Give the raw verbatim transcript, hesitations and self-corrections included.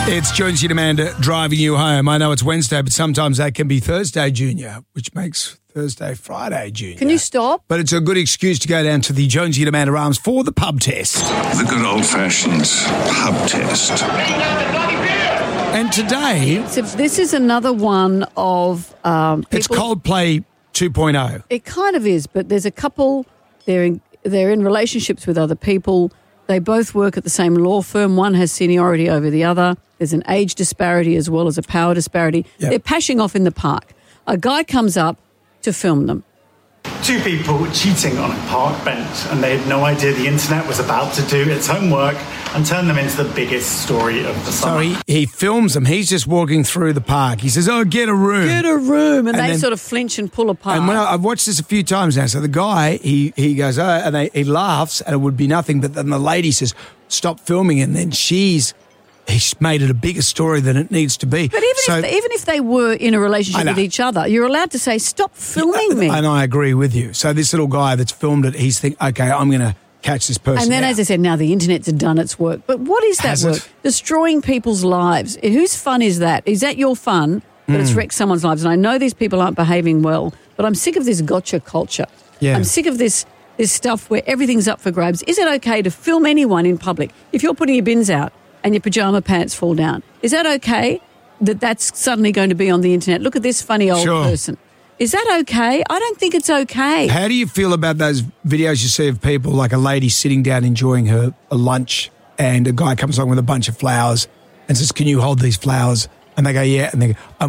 It's Jonesy and Amanda driving you home. I know it's Wednesday, but sometimes that can be Thursday, Junior, which makes Thursday, Friday, Junior. Can you stop? But it's a good excuse to go down to the Jonesy and Amanda Arms for the pub test. The good old-fashioned pub test. And today... So this is another one of... Um, people, it's Coldplay two point oh. It kind of is, but there's a couple, they're in, they're in relationships with other people. They both work at the same law firm. One has seniority over the other. There's an age disparity as well as a power disparity. Yep. They're pashing off in the park. A guy comes up to film them. Two people cheating on a park bench, and they had no idea the internet was about to do its homework and turn them into the biggest story of the So summer. he, he films them. He's just walking through the park. He says, oh, get a room. Get a room. And, And they then- sort of flinch and pull apart. And when I, I've watched this a few times now, so the guy, he he goes, oh, and they, he laughs, and it would be nothing, but then the lady says, stop filming, and then she's he's made it a bigger story than it needs to be. But even, so, if, even if they were in a I relationship know. with each other, you're allowed to say, stop filming me. And I agree with you. So this little guy that's filmed it, he's thinking, okay, I'm going to catch this person And then, out. as I said, now the internet's done its work. But what is that Has work? it? Destroying people's lives. Whose fun is that? Is that your fun that Hmm. it's wrecked someone's lives? And I know these people aren't behaving well, but I'm sick of this gotcha culture. Yeah. I'm sick of this this stuff where everything's up for grabs. Is it okay to film anyone in public? If you're putting your bins out and your pyjama pants fall down, is that okay that that's suddenly going to be on the internet? Look at this funny old Sure. person. Is that okay? I don't think it's okay. How do you feel about those videos you see of people, like a lady sitting down enjoying her a lunch, and a guy comes along with a bunch of flowers and says, can you hold these flowers? And they go, yeah. And they go, I'm